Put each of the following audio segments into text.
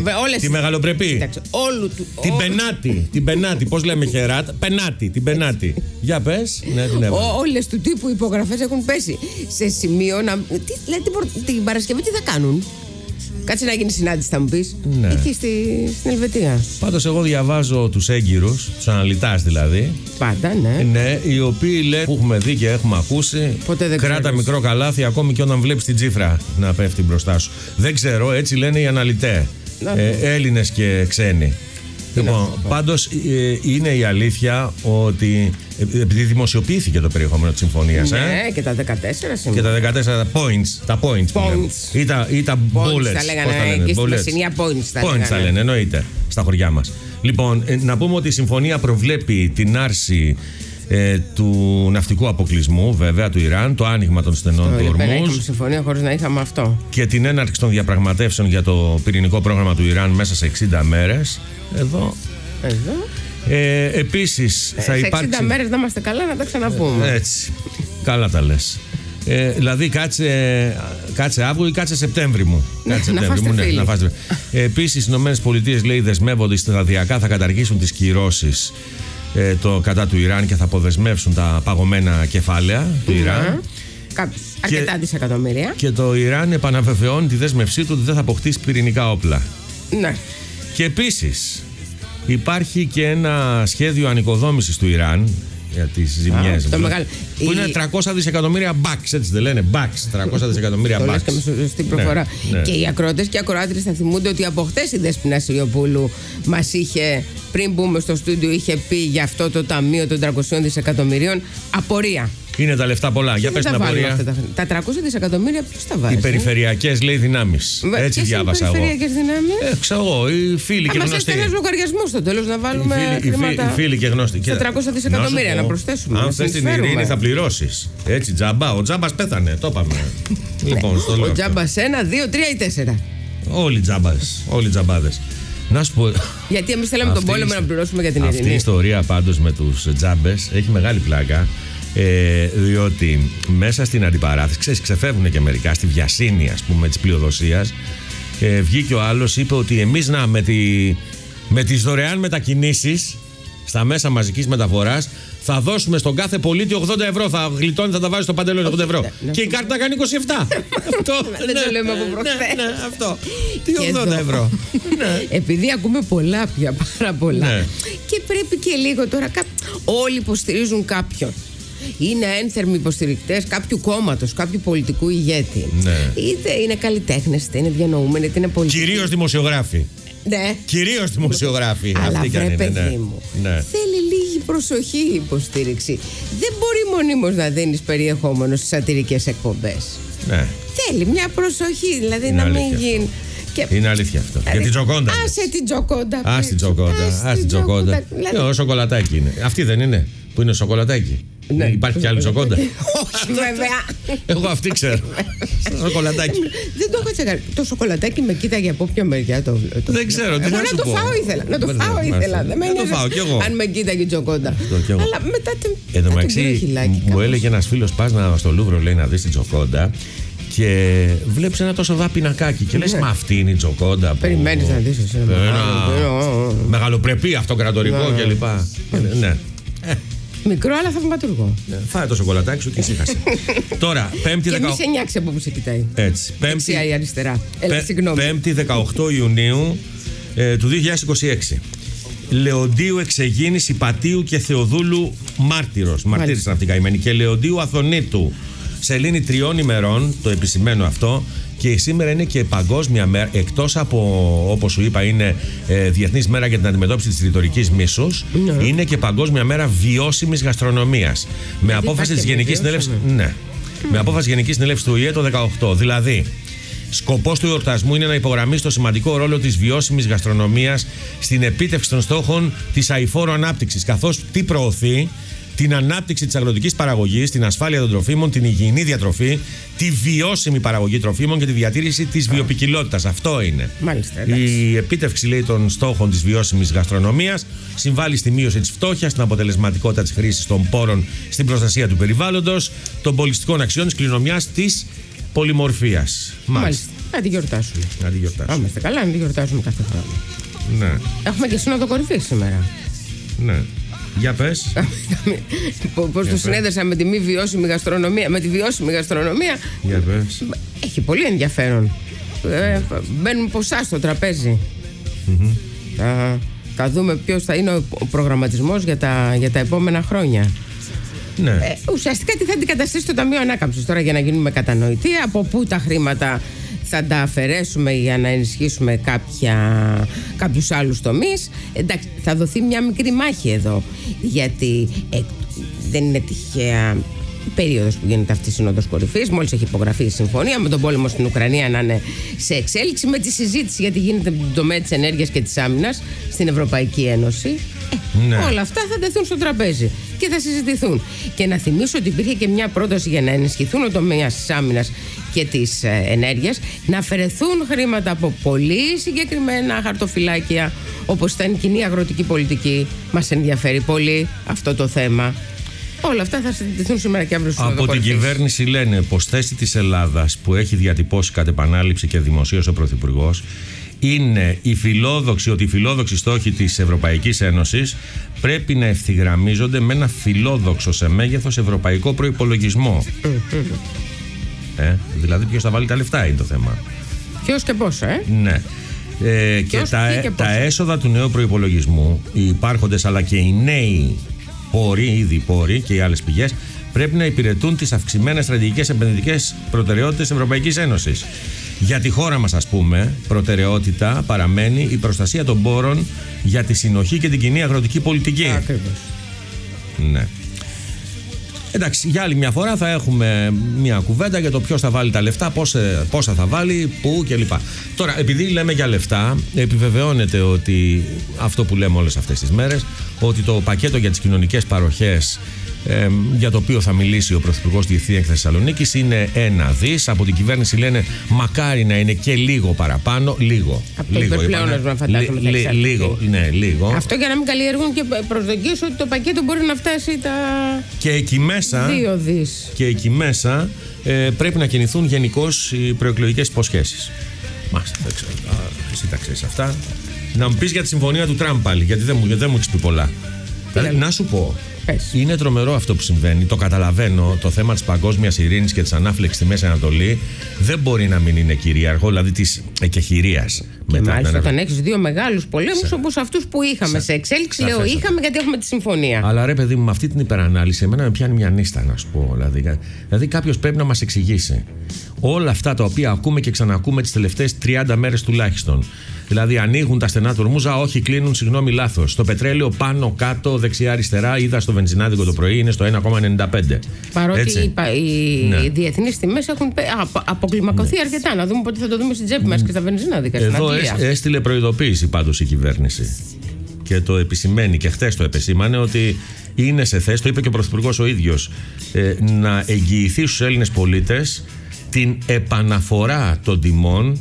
Τη μεγαλοπρεπή. Κοίταξε, Την πενάτη. Πώς λέμε χεράτ. Πενάτη. Την πενάτη. Για πες. Ναι, την έβαλε. Όλες του τύπου υπογραφές έχουν πέσει σε σημείο να. Την Παρασκευή τι θα κάνουν. Κάτσε να γίνει συνάντηση, θα μου πεις. Ναι. Εκεί στην Ελβετία. Πάντως, εγώ διαβάζω τους έγκυρους, τους αναλυτάς δηλαδή. Πάντα, ναι. Ναι, οι οποίοι λένε που έχουμε δει και έχουμε ακούσει. Ποτέ δεν κράτα ξέρεις. μικρό καλάθι, ακόμη και όταν βλέπεις την τσίφρα να πέφτει μπροστά σου. Δεν ξέρω, έτσι λένε οι αναλυτές. Έλληνες και ξένοι. Λοιπόν, πάντως είναι η αλήθεια ότι επειδή δημοσιοποιήθηκε το περιεχόμενο της συμφωνίας. Ναι, και τα 14 σήμερα. Και τα 14 points. Τα points. Ή τα bullets. Τα λέγανε εκεί στην Μεσσηνία Points τα λένε, εννοείται, στα χωριά μας. Λοιπόν, να πούμε ότι η συμφωνία προβλέπει την άρση του ναυτικού αποκλεισμού, βέβαια, του Ιράν, το άνοιγμα των στενών του Ορμούζ. Δεν είχαμε συμφωνία χωρίς να είχαμε αυτό. Και την έναρξη των διαπραγματεύσεων για το πυρηνικό πρόγραμμα του Ιράν μέσα σε 60 μέρες. Εδώ. Επίσης θα υπάρξει. Σε 60 μέρες να είμαστε καλά, να τα ξαναπούμε. Έτσι. Καλά τα λες. Δηλαδή κάτσε Αύγουστο ή κάτσε Σεπτέμβρη μου. Να φάστε. Επίσης οι ΗΠΑ λέει δεσμεύονται σταδιακά θα καταργήσουν τις κυρώσεις κατά του Ιράν και θα αποδεσμεύσουν τα παγωμένα κεφάλαια του Ιράν. Αρκετά δισεκατομμύρια. Και το Ιράν επαναβεβαιώνει τη δέσμευσή του ότι δεν θα αποκτήσει πυρηνικά όπλα. Ναι. Και επίσης υπάρχει και ένα σχέδιο ανοικοδόμησης του Ιράν για τις ζημιές. Που είναι 300 δισεκατομμύρια bucks, έτσι δεν λένε? Bucks, 300 δισεκατομμύρια bucks. Το λες και με σωστή προφορά. Ναι. Και οι ακροατές και οι ακροάτρες θα θυμούνται ότι από χτες η Δέσποινα Σιριοπούλου μας είχε, πριν μπούμε στο στούντιο, είχε πει για αυτό το ταμείο των 300 δισεκατομμυρίων απορία. Είναι τα λεφτά πολλά. Για πες την απορία. Τα 300 δισεκατομμύρια ποιος τα βάζει? Οι περιφερειακές, λέει, δυνάμεις. Έτσι διάβασα εγώ. Οι περιφερειακές δυνάμεις. Ξέρω εγώ, οι φίλοι και γνωστοί. Μας έστειλε ένας λογαριασμός στο τέλος να βάλουμε χρήματα. Οι φίλοι και γνωστοί. Στα 300 δισεκατομμύρια να προσθέσουμε. Αν θες την ειρήνη θα πληρώσεις. Έτσι, τζαμπά. Ο τζάμπας πέθανε, το είπαμε. Λοιπόν, στο λέω. Ο τζάμπας 1, 2, 3 ή 4. Όλοι τζάμπας. Όλοι τζαμπάδες. Να σου πω. Γιατί εμείς θέλαμε τον πόλεμο να πληρώσουμε για την ειρήνη. Αυτή η ιστορία πάντως με τους τζάμπες έχει μεγάλη πλάκα. Διότι μέσα στην αντιπαράθεση, ξέρεις, ξεφεύγουν και μερικά στη βιασύνη, ας πούμε, της πλειοδοσίας. Βγήκε ο άλλος, είπε ότι εμείς με τις δωρεάν μετακινήσεις στα μέσα μαζικής μεταφοράς θα δώσουμε στον κάθε πολίτη 80 ευρώ. Θα γλιτώνει, θα τα βάζει στο παντελόνι 80 ευρώ. Και η κάρτα κάνει 27. Δεν το λέμε από προχθές. Ναι, αυτό. Τι 80 ευρώ. Επειδή ακούμε πολλά πια, πάρα πολλά. Και πρέπει και λίγο τώρα. Όλοι υποστηρίζουν κάποιον. Είναι ένθερμοι υποστηρικτές κάποιου κόμματος, κάποιου πολιτικού ηγέτη. Είτε είναι καλλιτέχνες, είτε είναι διανοούμενοι, είτε είναι πολιτικοί. Κυρίως δημοσιογράφοι. Ναι. Κυρίως δημοσιογράφοι. Αλλά βρε παιδί μου, θέλει λίγη προσοχή η υποστήριξη. Δεν μπορεί μονίμως να δίνεις περιεχόμενο στις σατυρικές εκπομπές. Ναι. Θέλει μια προσοχή, δηλαδή είναι να μην γίνει. Είναι αλήθεια αυτό. Για την Τζοκόντα. Άσε την Τζοκόντα. Άσε την Τζοκόντα. Ο σοκολατάκι είναι. Αυτή δεν είναι που είναι σοκολατάκι? Ναι. Υπάρχει κι άλλη Τζοκόντα? Όχι, βέβαια. Εγώ αυτή ξέρω. Σοκολατάκι. Δεν το έχω τσεκάρει. Το σοκολατάκι με κοίταγε από ποια μεριά το. Δεν ξέρω. Εγώ να το φάω ήθελα. Να το φάω ήθελα. Δεν το φάω κι εγώ. Αν με κοίταγε η Τζοκόντα. Αλλά μετά την. Εν τω μεταξύ μου έλεγε ένας φίλος, πας στο Λούβρο, λέει, να δεις την Τζοκόντα. Και βλέπεις ένα τόσο δά πινακάκι και λες, μα αυτή είναι η Τζοκόντα. Περιμένεις να δεις εσύ. Μεγαλοπρεπή αυτοκρατορικό κλπ. Ναι. Μικρό αλλά θαυματουργό. Φάε το σοκολατάκι σου και ησύχασε. Τώρα, Πέμπτη 18. Και μη σε νιάξει από που σε κοιτάει. Έτσι. Δεξιά ή αριστερά. Συγγνώμη. Πέμπτη 18 Ιουνίου του 2026. Λεοντίου Εξεγίνης Υπατίου και Θεοδούλου Μάρτυρος. Μαρτύρης ναυτικά καημένη. Και Λεοντίου Αθωνίτου. Σελήνη 3 ημερών, το επισημαίνω αυτό. Και σήμερα είναι και παγκόσμια μέρα, εκτός από, όπως σου είπα, είναι Διεθνής Μέρα για την Αντιμετώπιση της Ρητορικής Μίσους, είναι και Παγκόσμια Μέρα Βιώσιμης Γαστρονομίας. Με απόφαση της Γενικής Συνέλευσης. Με απόφαση Γενικής Συνέλευσης του ΟΗΕ το 2018. Δηλαδή, σκοπός του εορτασμού είναι να υπογραμμίσει το σημαντικό ρόλο της βιώσιμης γαστρονομίας στην επίτευξη των στόχων της αειφόρου ανάπτυξης, καθώς τι προωθεί? Την ανάπτυξη της αγροτικής παραγωγής, την ασφάλεια των τροφίμων, την υγιεινή διατροφή, τη βιώσιμη παραγωγή τροφίμων και τη διατήρηση της βιοποικιλότητας. Αυτό είναι. Μάλιστα, η επίτευξη, λέει, των στόχων της βιώσιμης γαστρονομίας συμβάλλει στη μείωση της φτώχειας, στην αποτελεσματικότητα της χρήσης των πόρων, στην προστασία του περιβάλλοντος, των πολιστικών αξιών, της κληρονομιάς, της πολυμορφίας. Μάλιστα. Να τη γιορτάσουμε. Είμαστε καλά να τη γιορτάσουμε κάθε χρόνο. Ναι. Έχουμε και σύνοδο κορυφής σήμερα. Ναι. Για πες. Πώς το συνέδεσα με τη μη βιώσιμη γαστρονομία, με τη βιώσιμη γαστρονομία. Για πες. Έχει πολύ ενδιαφέρον. Μπαίνουν ποσά στο τραπέζι. Θα δούμε ποιος θα είναι ο προγραμματισμός για τα επόμενα χρόνια. Ναι. Ουσιαστικά τι θα αντικαταστήσει το Ταμείο Ανάκαμψης τώρα, για να γίνουμε κατανοητοί, από πού τα χρήματα θα τα αφαιρέσουμε για να ενισχύσουμε κάποιους άλλους τομείς. Εντάξει, θα δοθεί μια μικρή μάχη εδώ, γιατί δεν είναι τυχαία περίοδος που γίνεται αυτή η Σύνοδος Κορυφής. Μόλις έχει υπογραφεί η συμφωνία, με τον πόλεμο στην Ουκρανία να είναι σε εξέλιξη, με τη συζήτηση γιατί γίνεται με τον τομέα της ενέργειας και της άμυνας στην Ευρωπαϊκή Ένωση. Ναι. Όλα αυτά θα τεθούν στο τραπέζι και θα συζητηθούν. Και να θυμίσω ότι υπήρχε και μια πρόταση για να ενισχυθούν ο τομέας της άμυνας και της ενέργειας, να αφαιρεθούν χρήματα από πολύ συγκεκριμένα χαρτοφυλάκια, όπως ήταν η κοινή αγροτική πολιτική. Μας ενδιαφέρει πολύ αυτό το θέμα. Όλα αυτά θα συζητηθούν σήμερα και αύριο στο Από την κυβέρνηση λένε πως θέση της Ελλάδας, που έχει διατυπώσει κατ' επανάληψη και δημοσίως ο Πρωθυπουργός, είναι ότι οι φιλόδοξοι στόχοι της Ευρωπαϊκής Ένωσης πρέπει να ευθυγραμμίζονται με ένα φιλόδοξο σε μέγεθος ευρωπαϊκό προϋπολογισμό. Δηλαδή ποιος θα βάλει τα λεφτά είναι το θέμα. Ποιος και πόσο, Ναι. Και τα έσοδα του νέου προϋπολογισμού, οι υπάρχοντες αλλά και οι νέοι ήδη πόροι και οι άλλες πηγές, πρέπει να υπηρετούν τις αυξημένες στρατηγικές επενδυτικές προτεραιότητες της Ευρωπαϊκής Ένωσης. Για τη χώρα μας, ας πούμε, προτεραιότητα παραμένει η προστασία των πόρων για τη συνοχή και την κοινή αγροτική πολιτική. Ακριβώς. Ναι. Εντάξει, για άλλη μια φορά θα έχουμε μια κουβέντα για το ποιος θα βάλει τα λεφτά, πόσα θα βάλει, πού κλπ. Τώρα, επειδή λέμε για λεφτά, επιβεβαιώνεται ότι αυτό που λέμε όλες αυτές τις μέρες, ότι το πακέτο για τις κοινωνικές παροχές, για το οποίο θα μιλήσει ο Πρωθυπουργός στη Ευθύνη Έκθεση Θεσσαλονίκης, είναι 1 δις. Από την κυβέρνηση λένε μακάρι να είναι και λίγο παραπάνω. Λίγο. Από το υπερπλεόνασμα, φαντάζομαι. Λίγο. Αυτό για να μην καλλιεργούν και προσδοκίες ότι το πακέτο μπορεί να φτάσει τα. Και εκεί μέσα. 2 δις. Και εκεί μέσα πρέπει να κινηθούν γενικώς οι προεκλογικές υποσχέσεις. Μάλιστα, δεν ξέρω. Εσύ τα ξέρεις αυτά. Να μου πεις για τη συμφωνία του Τραμπ πάλι, γιατί δεν μου έχεις πει πολλά. Να σου πω. Είναι τρομερό αυτό που συμβαίνει. Το καταλαβαίνω. Το θέμα της παγκόσμιας ειρήνης και της ανάφλεξης στη Μέση Ανατολή δεν μπορεί να μην είναι κυρίαρχο, δηλαδή της εκεχηρίας. Και μάλιστα όταν έχεις 2 μεγάλους πολέμους όπως αυτούς που είχαμε σε εξέλιξη, λέω είχαμε γιατί έχουμε τη συμφωνία. Αλλά ρε παιδί μου, με αυτή την υπερανάλυση, εμένα με πιάνει μια νύστα, να σου πω. Δηλαδή κάποιος πρέπει να μας εξηγήσει όλα αυτά τα οποία ακούμε και ξανακούμε τις τελευταίες 30 μέρες τουλάχιστον. Δηλαδή ανοίγουν τα στενά του Ορμούζα, όχι κλείνουν, συγγνώμη, λάθος. Το πετρέλαιο πάνω, κάτω, δεξιά, αριστερά, είδα στο βενζινάδικο το πρωί, είναι στο 1,95. Παρότι οι διεθνείς τιμές έχουν αποκλιμακωθεί αρκετά. Να δούμε πότε θα το δούμε στην τσέπη μας και στα βενζινάδικα. Εδώ έστειλε προειδοποίηση πάντως η κυβέρνηση. Και το επισημαίνει και χθες το επεσήμανε ότι είναι σε θέση, το είπε και ο Πρωθυπουργός ο ίδιος, να εγγυηθεί στους Έλληνες πολίτες την επαναφορά των τιμών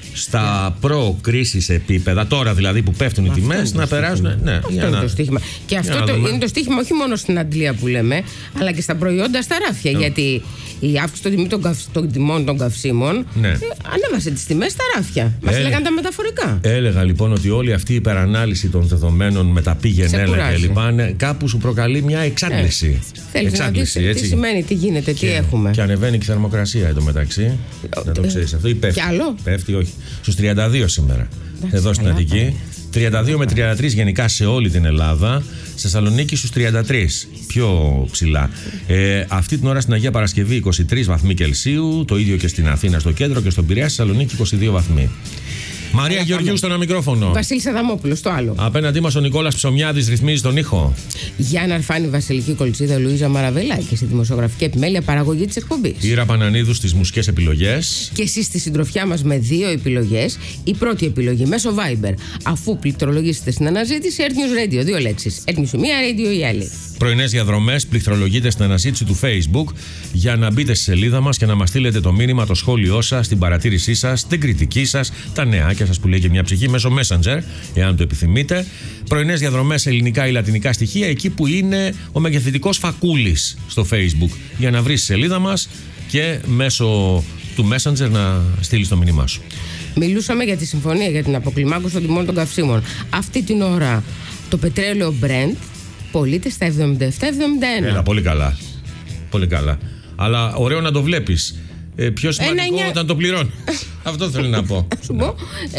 στα προ-κρίσης επίπεδα, τώρα δηλαδή που πέφτουν οι τιμές, να περάσουν. Αυτό είναι το στοίχημα. Και αυτό είναι το στοίχημα όχι μόνο στην Αντλία που λέμε, αλλά και στα προϊόντα στα ράφια. Γιατί η αύξηση των τιμών των καυσίμων ανέβασε τις τιμές στα ράφια. Μας έλεγαν τα μεταφορικά. Έλεγα λοιπόν ότι όλη αυτή η υπερανάλυση των δεδομένων με τα πήγαινέλα και λοιπά κάπου σου προκαλεί μια εξάντληση. Θέλεις να δεις τι σημαίνει, τι γίνεται, τι έχουμε. Και ανεβαίνει και η θερμοκρασία εντωμεταξύ. Να το ξέρεις αυτό. Κι άλλο. Πέφτει, όχι. Στους 32 σήμερα. Εδώ στην Αττική. 32 με 33 γενικά σε όλη την Ελλάδα. Στη Θεσσαλονίκη στους 33. Πιο ψηλά. Αυτή την ώρα στην Αγία Παρασκευή 23 βαθμοί Κελσίου. Το ίδιο και στην Αθήνα στο κέντρο και στον Πειραιά, στη Θεσσαλονίκη 22 βαθμοί. Μαρία Γεωργίου στο ένα μικρόφωνο. Βασίλης Αδαμόπουλος στο άλλο. Απέναντί μας ο Νικόλας Ψωμιάδης ρυθμίζει τον ήχο. Γιάννα Αρφάνη, Βασιλική Κολτσίδα, Λουίζα Μαραβέλα και στη δημοσιογραφική επιμέλεια παραγωγή της εκπομπής. Ήρα Πανανίδου στις μουσικές επιλογές. Και εσείς στη συντροφιά μας με 2 επιλογές. Η πρώτη επιλογή μέσω Viber. Αφού πληκτρολογήσετε στην αναζήτηση Earth News Radio, 2 λέξεις. Earth News η μία, Radio η άλλη. Πρωινές διαδρομές, πληκτρολογείτε στην αναζήτηση του Facebook για να μπείτε στη σελίδα μας και να μας στείλετε το μήνυμα, το σχόλιο σας, την παρατήρησή σας, την κριτική σας, τα νεάκια σας που λέει και μια ψυχή μέσω Messenger, εάν το επιθυμείτε. Πρωινές διαδρομές, ελληνικά ή λατινικά στοιχεία, εκεί που είναι ο μεγεθυντικός φακούλης στο Facebook, για να βρεις τη σελίδα μας και μέσω του Messenger να στείλεις το μήνυμά σου. Μιλούσαμε για τη συμφωνία για την αποκλιμάκωση των τιμών των καυσίμων. Αυτή την ώρα το πετρέλαιο Brent πωλείται στα 77-71. Έλα, πολύ καλά. Πολύ καλά. Αλλά ωραίο να το βλέπεις. Πιο σημαντικό όταν το πληρώνει. Αυτό θέλω να πω. Σου πω.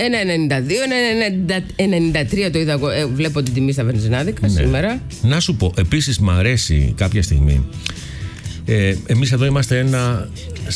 1,92, 1,93 το είδα. Βλέπω την τιμή στα βενζινάδικα σήμερα. Να σου πω, επίσης μ' αρέσει κάποια στιγμή. Εμείς εδώ είμαστε ένα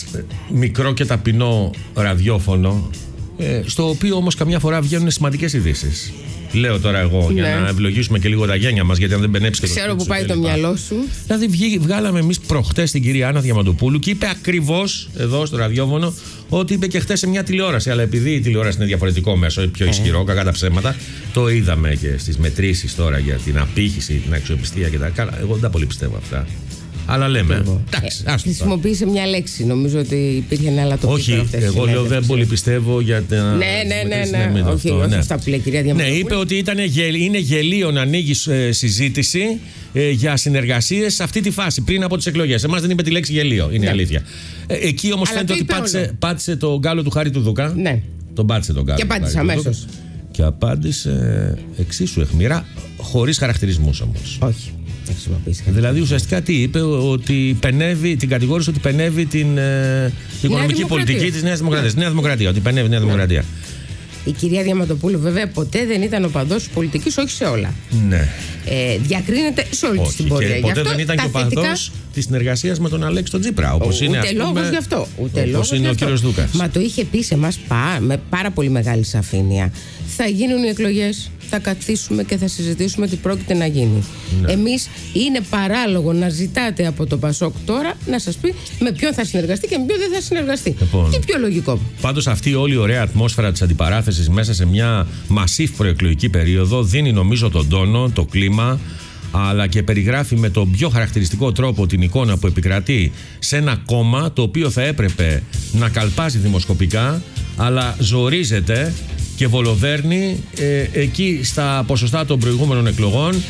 μικρό και ταπεινό ραδιόφωνο, στο οποίο όμως καμιά φορά βγαίνουν σημαντικές ειδήσεις. Λέω τώρα εγώ για να ευλογήσουμε και λίγο τα γένια μας, γιατί αν δεν μπενέψει και το ξέρω που πάει το μυαλό σου. Δηλαδή, βγάλαμε εμείς προχτές την κυρία Άννα Διαμαντοπούλου και είπε ακριβώς εδώ στο ραδιόφωνο ότι είπε και χτες σε μια τηλεόραση. Αλλά επειδή η τηλεόραση είναι διαφορετικό μέσο, πιο ισχυρό, κακά τα ψέματα, το είδαμε και στις μετρήσεις τώρα για την απήχηση, την αξιοπιστία και τα καλά. Εγώ δεν τα πολύ πιστεύω αυτά. Αλλά λέμε. Χρησιμοποίησε μια λέξη. Νομίζω ότι υπήρχε ένα άλλο τοπίο. Όχι, εγώ λέω δεν πολύ πιστεύω για τα. Ναι. Όχι, αυτά που λέει η κυρία Διαμαντοπούλου. Ναι, είπε ότι είναι γελίο να ανοίγει συζήτηση για συνεργασίες σε αυτή τη φάση πριν από τις εκλογές. Εμάς δεν είπε τη λέξη γελίο. Είναι αλήθεια. Εκεί όμως φαίνεται ότι πάτησε τον γκάλο του Χάρη του Δουκά. Ναι. Τον πάτησε τον γκάλο. Και απάντησε αμέσως. Και απάντησε εξίσου αιχμηρά, χωρίς χαρακτηρισμούς όμως. Όχι. Δηλαδή ουσιαστικά τι είπε, ότι πενεύει, την κατηγόρησε ότι πενεύει την οικονομική πολιτική της Νέας Δημοκρατίας. Νέα Δημοκρατία, ότι πενεύει η Νέα Δημοκρατία. Η κυρία Διαμαντοπούλου βέβαια ποτέ δεν ήταν οπαδός της πολιτικής, όχι σε όλα. Ναι. Διακρίνεται σε όλη την πορεία. Και ποτέ δεν ήταν και οπαδός της συνεργασίας με τον Αλέξη τον Τσίπρα. Όπως είναι, ούτε λόγος γι' αυτό. Όπως είναι ο κύριος Δούκας. Μα το είχε πει σε εμάς με πάρα πολύ μεγάλη σαφήνεια. Θα γίνουν οι εκλογές. Θα καθίσουμε και θα συζητήσουμε τι πρόκειται να γίνει. Ναι. Εμείς είναι παράλογο να ζητάτε από το Πασόκ τώρα να σας πει με ποιον θα συνεργαστεί και με ποιον δεν θα συνεργαστεί. Λοιπόν, τι πιο λογικό. Πάντως αυτή όλη η ωραία ατμόσφαιρα της αντιπαράθεσης μέσα σε μια μασίφ προεκλογική περίοδο δίνει νομίζω τον τόνο, το κλίμα, αλλά και περιγράφει με τον πιο χαρακτηριστικό τρόπο την εικόνα που επικρατεί σε ένα κόμμα το οποίο θα έπρεπε να καλπάζει δημοσκοπικά, αλλά ζορίζεται και βολοδέρνει εκεί στα ποσοστά των προηγούμενων εκλογών,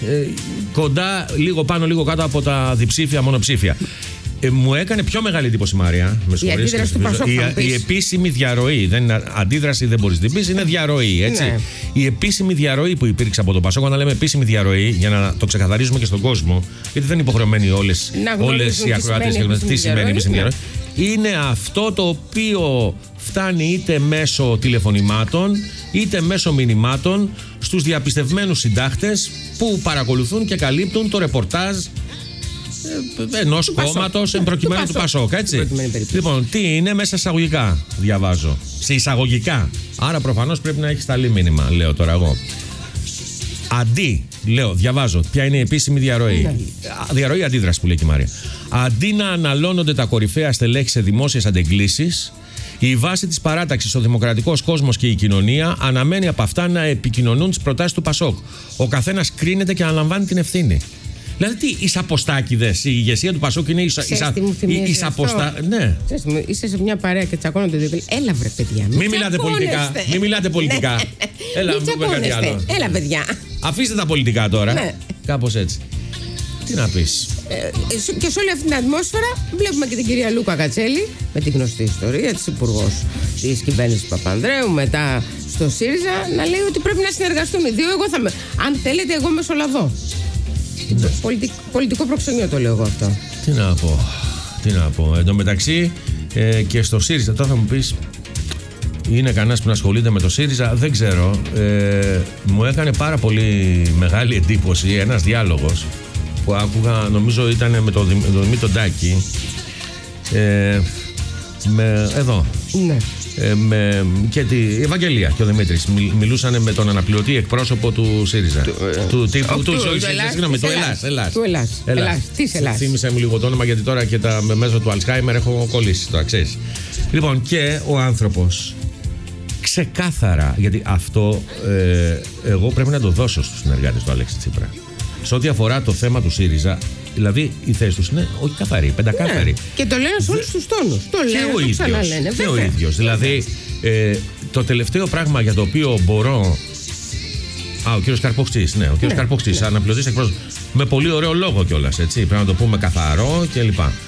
κοντά, λίγο πάνω, λίγο κάτω από τα διψήφια, μονοψήφια. Μου έκανε πιο μεγάλη εντύπωση, Μαρία, με συγχωρείς, η επίσημη διαρροή. Δεν είναι αντίδραση, δεν μπορείς να την πεις, είναι διαρροή, έτσι. Ναι. Η επίσημη διαρροή που υπήρξε από τον Πασόκ, όταν λέμε επίσημη διαρροή, για να το ξεκαθαρίζουμε και στον κόσμο, γιατί δεν είναι υποχρεωμένοι όλες οι ακροατές και τι σημαίνει επίσημη διαρροή. Είναι αυτό το οποίο φτάνει είτε μέσω τηλεφωνημάτων είτε μέσω μηνυμάτων στους διαπιστευμένους συντάχτες που παρακολουθούν και καλύπτουν το ρεπορτάζ ενός κόμματος, εν προκειμένου του Πασόκ, έτσι. Λοιπόν, τι είναι μέσα εισαγωγικά, διαβάζω. Σε εισαγωγικά. Άρα προφανώς πρέπει να έχει σταλεί μήνυμα, λέω τώρα εγώ. Αντί, διαβάζω, ποια είναι η επίσημη διαρροή. Διαρροή αντίδραση που λέει και η Μαρία. Αντί να αναλώνονται τα κορυφαία στελέχη σε δημόσιες αντεγκλήσεις, η βάση της παράταξης, ο δημοκρατικός κόσμος και η κοινωνία αναμένει από αυτά να επικοινωνούν τις προτάσεις του Πασόκ. Ο καθένας κρίνεται και αναλαμβάνει την ευθύνη. Δηλαδή, τι εισαποστάκηδες, η ηγεσία του Πασόκ είναι εισαποστάκηδες. Ναι. Είσαι σε μια παρέα και τσακώνονται δύο. Έλα, βρε παιδιά. Μην μιλάτε πολιτικά. Έλα, μην πούμε κάτι άλλο. Έλα, παιδιά. Αφήστε τα πολιτικά τώρα. Ναι. Κάπως έτσι. Τι να πεις. Και σε όλη αυτή την ατμόσφαιρα βλέπουμε και την κυρία Λούκα Κατσέλη με τη γνωστή ιστορία της υπουργός της κυβέρνησης Παπανδρέου, μετά στο ΣΥΡΙΖΑ, να λέει ότι πρέπει να συνεργαστούν οι δύο. Αν θέλετε, εγώ μεσολαβώ. Ναι. Πολιτικό προξενιό το λέω εγώ αυτό. Τι να πω. Εν τω μεταξύ και στο ΣΥΡΙΖΑ, τώρα θα μου πεις, είναι κανένας που να ασχολείται με το ΣΥΡΙΖΑ, δεν ξέρω. Μου έκανε πάρα πολύ μεγάλη εντύπωση ένας διάλογος που άκουγα, νομίζω ήταν με τον Δημήτρη Τάκη, εδώ. Ναι. Και τη Ευαγγελία και ο Δημήτρης μιλούσαν με τον αναπληρωτή εκπρόσωπο του ΣΥΡΙΖΑ. Του Ελλάς. Της Ελλάς. Θύμισε μου λίγο το όνομα, γιατί τώρα και μέσω του Αλτσχάιμερ έχω κολλήσει. Το ξέρεις. Λοιπόν, και ο άνθρωπος ξεκάθαρα, γιατί αυτό εγώ πρέπει να το δώσω στους συνεργάτες του Αλέξη Τσίπρα. Σε ό,τι αφορά το θέμα του ΣΥΡΙΖΑ, δηλαδή η θέση τους είναι όχι καθαρή, πεντακάθαρη. Ναι. Και το λένε σε όλους τους τόνους. Το λένε, το ξαναλένε. Και ο ίδιος. Δηλαδή, το τελευταίο πράγμα για το οποίο μπορώ. Ο κύριος Καρποχτής, ναι, ο κύριος Καρποχτής, αναπληρωτής εκπρόσωπος. Με πολύ ωραίο λόγο κιόλας, έτσι. Πρέπει να το πούμε καθαρό κλπ.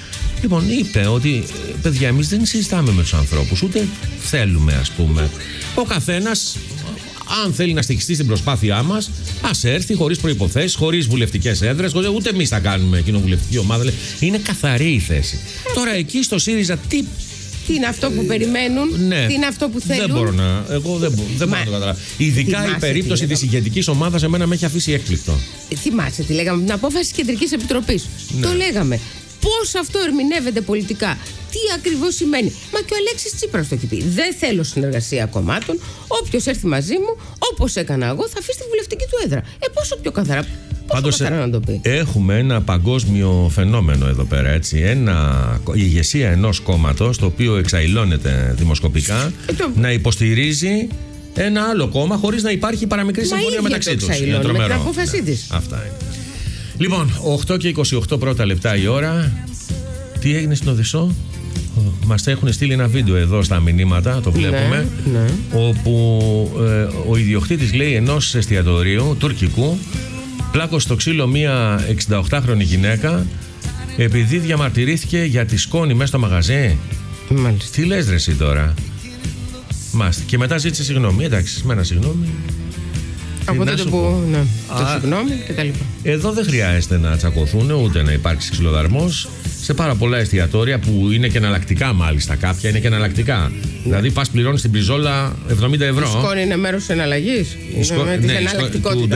Λοιπόν, είπε ότι παιδιά, εμείς δεν συζητάμε με τους ανθρώπους, ούτε θέλουμε, ας πούμε. Ο καθένας, αν θέλει να στοιχιστεί στην προσπάθειά μας, ας έρθει χωρίς προϋποθέσεις, χωρίς βουλευτικές έδρες, ούτε εμείς θα κάνουμε κοινοβουλευτική ομάδα. Είναι καθαρή η θέση. Τώρα εκεί στο ΣΥΡΙΖΑ τι είναι αυτό που περιμένουν, ναι, τι είναι αυτό που θέλουν. Δεν μπορώ να. Εγώ δεν μπορώ να το καταλάβω. Ειδικά η περίπτωση της ηγετικής ομάδας εμένα με έχει αφήσει έκπληκτο. Θυμάσαι τι λέγαμε με την απόφαση της Κεντρικής Επιτροπής. Ναι. Το λέγαμε. Πώς αυτό ερμηνεύεται πολιτικά, τι ακριβώς σημαίνει. Μα και ο Αλέξης Τσίπρας το έχει πει. Δεν θέλω συνεργασία κομμάτων. Όποιος έρθει μαζί μου, όπως έκανα εγώ, θα αφήσει τη βουλευτική του έδρα. Πόσο πιο καθαρά. Πάντως έχουμε ένα παγκόσμιο φαινόμενο εδώ πέρα, έτσι. Η ηγεσία ενός κόμματος, το οποίο εξαϊλώνεται δημοσκοπικά, να υποστηρίζει ένα άλλο κόμμα χωρίς να υπάρχει παραμικρή συμφωνία μεταξύ τους. Είναι τρομερό. Με την απόφασή της. Αυτά είναι. Λοιπόν, 8 και 28 πρώτα λεπτά η ώρα. Τι έγινε στην Οδυσσό? Μας έχουν στείλει ένα βίντεο εδώ στα μηνύματα, το βλέπουμε, ναι. Όπου ο ιδιοκτήτης, λέει, ενός εστιατορίου τουρκικού πλάκωσε στο ξύλο μία 68χρονη γυναίκα επειδή διαμαρτυρήθηκε για τη σκόνη μέσα στο μαγαζί. Μάλιστα. Τι λες ρε εσύ τώρα? Και μετά ζήτησε συγγνώμη. Εντάξει, με ένα συγγνώμη. Από τότε που το συγγνώμη και τα λοιπά. Εδώ δεν χρειάζεται να τσακωθούν ούτε να υπάρξει ξυλοδαρμός. Σε πάρα πολλά εστιατόρια που είναι και εναλλακτικά, μάλιστα. Κάποια είναι και εναλλακτικά. Ναι. Δηλαδή πας πληρώνεις την μπριζόλα 70 ευρώ. Η σκόνη είναι μέρος της εναλλαγής. Του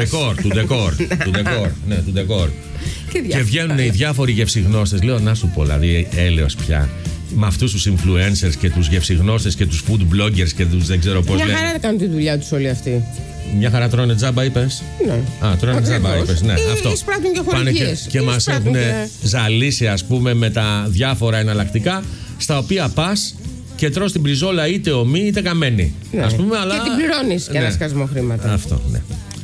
ντεκόρ. Και βγαίνουν οι διάφοροι γευσιγνώστες. Λέω να σου πω, δηλαδή έλεος πια. Με αυτούς τους influencers και τους γευσιγνώστες και τους food bloggers και τους δεν ξέρω πώς λένε. Μια χαρά κάνουν τη δουλειά τους όλοι αυτοί. Μια χαρά τρώνε τζάμπα, είπες? Ναι. Τρώνε τζάμπα, είπες. Ναι, αυτό. Εισπράττουν και χορηγίες. Και μας έχουν ζαλίσει, ας πούμε, με τα διάφορα εναλλακτικά, στα οποία πας και τρως την μπριζόλα είτε ομή είτε καμένη. Ναι. Ας πούμε, αλλά... Και την πληρώνεις και ένα σκασμό χρήματα. Αυτό, ναι.